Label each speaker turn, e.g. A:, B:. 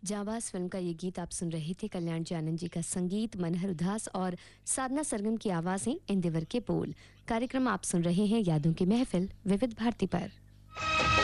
A: जाबाज film का ये गीत आप सुन रहे थे। कल्याण जी आनंद जी का संगीत, मनहर उदास और साधना सरगम की आवाज़ें, इंदिवर के बोल। कार्यक्रम आप सुन रहे हैं यादों की महफिल विविध भारती पर।